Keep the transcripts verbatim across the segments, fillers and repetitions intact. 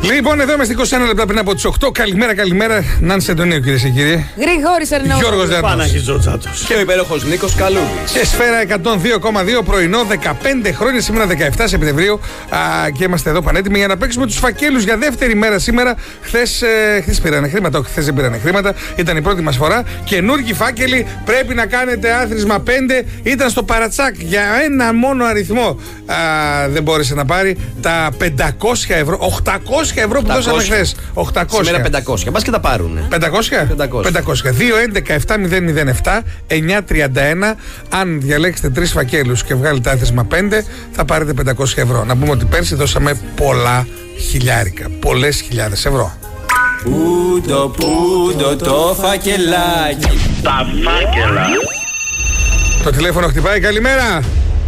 Λοιπόν, εδώ είμαστε είκοσι ένα λεπτά πριν από τις οκτώ. Καλημέρα, καλημέρα. Νάνση Αντωνίου, κυρίες και κύριοι. Γρηγόρης Αρναούτος. Γιώργος Δέρνος. Παναγής Τζοτζάτος. Και ο υπέροχος Νίκος Καλούδης. Και Σφαίρα εκατόν δύο κόμμα δύο, πρωινό, δεκαπέντε χρόνια, σήμερα δεκαεπτά Σεπτεμβρίου. Α, και είμαστε εδώ πανέτοιμοι για να παίξουμε τους φακέλους για δεύτερη μέρα σήμερα. Χθες ε, πήρανε χρήματα, όχι χθες δεν πήρανε χρήματα. Ήταν η πρώτη μας φορά. Καινούργιοι φάκελοι, πρέπει να κάνετε άθροισμα πέντε. Ήταν στο παρατσάκ για ένα μόνο αριθμό. Α, δεν μπόρεσε να πάρει τα πεντακόσια ευρώ, οκτακόσια ευρώ που δώσαμε χθες. οκτακόσια. Σήμερα πεντακόσια. Πας και τα πάρουνε. πεντακόσια. πεντακόσια. δύο έντεκα επτά μηδέν μηδέν επτά εννιά τριάντα ένα. Αν διαλέξετε τρεις φακέλους και βγάλετε άθροισμα πέντε, θα πάρετε πεντακόσια ευρώ. Να πούμε ότι πέρσι δώσαμε πολλά χιλιάρικα. Πολλές χιλιάδες ευρώ. Πούντο, πούντο το φακελάκι. Τα φάκελα. Το τηλέφωνο χτυπάει. Καλημέρα.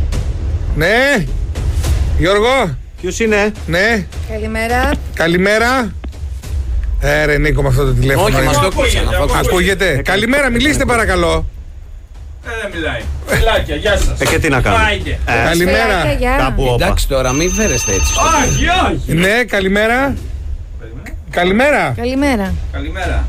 Ναι. Γιώργο. Ποιος είναι? Ναι. Καλημέρα. Καλημέρα. Ε, ρε Νίκο, με αυτό το τηλέφωνο. Όχι, μας το ακούσαν. Ακούγεται. Καλημέρα, μιλήστε παρακαλώ. Ε, δεν μιλάει. Φιλάκια, γεια σας. Ε, και τι να κάνω. Φάιντε. Καλημέρα. Φιλάκια, γεια. Κάπου όπα. Εντάξει τώρα, μην φέρεστε έτσι. στο Όχι, όχι. Ναι, καλημέρα. Καλημέρα. Καλημέρα. Καλημέρα.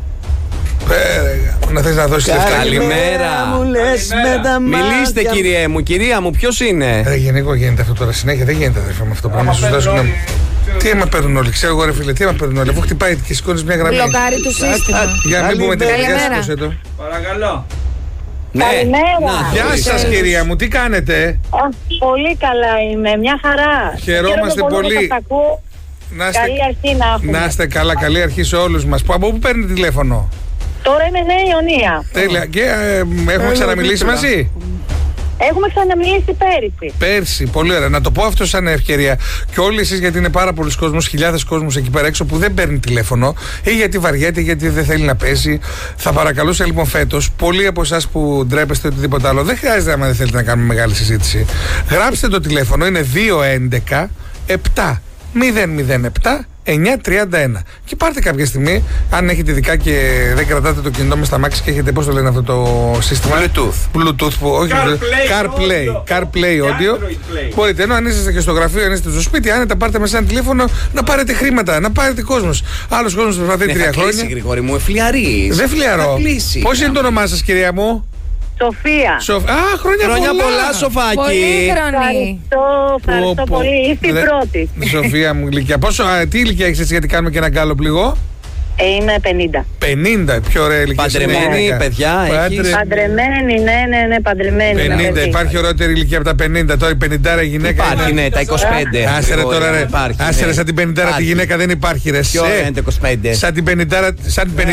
Ε, ρε, να θες να δώσεις λεφτά. Καλημέρα. Μου λες με τα Μιλήστε μάτια. κυριέ μου, κυρία μου, ποιος είναι? Ρε γενικό γίνεται αυτό τώρα συνέχεια. Δεν γίνεται αδερφέ με αυτό το πράγμα. Σου δώσω γνώμη. Τι άμα παίρνουν όλοι, ξέρω εγώ ρε φίλε, τι άμα παίρνουν όλοι. Αφού χτυπάει και σηκώνεις μια γραμμή. Μπλοκάρει το σύστημα. Για να μην πούμε τελικά, Καλημέρα. σήκωσε το. Παρακαλώ. Ναι. Καλημέρα. Γεια σας κυρία μου, τι κάνετε? Α, πολύ καλά είμαι, μια χαρά. Χαιρόμαστε Χαίρομαι πολύ. που σας ακούω. Να είστε, Καλή αρχή να έχουμε. να είστε καλά, καλή αρχή σε όλους μας. Που, από πού παίρνετε τηλέφωνο? Τώρα είμαι Νέα Ιωνία. Τέλεια. Και ε, έχουμε ξαναμιλήσει μαζί. Έχουμε ξαναμιλήσει πέρυσι. Πέρσι, πολύ ωραία. Να το πω αυτό σαν ευκαιρία. Και όλοι εσείς, γιατί είναι πάρα πολλοί κόσμος, χιλιάδες κόσμος εκεί πέρα έξω που δεν παίρνει τηλέφωνο ή γιατί βαριέται ή γιατί δεν θέλει να παίζει. Θα παρακαλούσα λοιπόν φέτος, πολλοί από εσάς που ντρέπεστε οτιδήποτε άλλο, δεν χρειάζεται άμα δεν θέλετε να κάνουμε μεγάλη συζήτηση. Γράψτε το τηλέφωνο, είναι δύο έντεκα επτά μηδέν μηδέν επτά εννιά τριάντα ένα. Και πάρτε κάποια στιγμή, αν έχετε ειδικά και δεν κρατάτε το κινητό μες στα μάξι και έχετε, πώς το λένε αυτό το σύστημα? Bluetooth. Bluetooth που όχι. CarPlay CarPlay. audio. CarPlay audio. Android Play. Μπορείτε, ενώ αν είσαστε και στο γραφείο, αν είστε στο σπίτι, άνετα πάρτε μέσα ένα τηλέφωνο να πάρετε χρήματα, να πάρετε κόσμος. Άλλος κόσμος προσπαθεί Ναι, τρία θα κλείσει, χρόνια. Γρηγόρη μου, εφλιαρείς. Δεν φλιαρώ. Θα κλείσει. Πώς είναι το όνομά σας, κυρία μου? Σοφία. Σοφ... Α, χρόνια, Χρόνια πολλά, Πολύ Σοφάκι. χρονή. Ευχαριστώ, ευχαριστώ Πω, πω. πολύ. Είστε η Δε- πρώτη. Σοφία μου, γλυκιά. Πόσο, α, τι ηλικία έχεις έτσι, γιατί κάνουμε και ένα γκάλο πληγό? Ε, είμαι πενήντα. πενήντα, πιο ωραία ηλικία. Παντρεμένη, είναι. παιδιά, Πάντρε- έχεις? Παντρεμένη, ναι, ναι, ναι, παντρεμένη. είμαι, πενήντα, παιδί. υπάρχει ωραιότερη ηλικία από τα πενήντα. Τώρα η πενήντα γυναίκα. Υπάρχει, είναι- ναι, τα είκοσι πέντε. Άσε ρε Γρηγόρη, τώρα ρε. υπάρχει, Άσε ναι. ρε, σαν την πενήντα τη Υπάρχει. γυναίκα δεν υπάρχει ρε. Ποιο Σε. είναι το είκοσι πέντε? Σαν την πενήντα, σαν την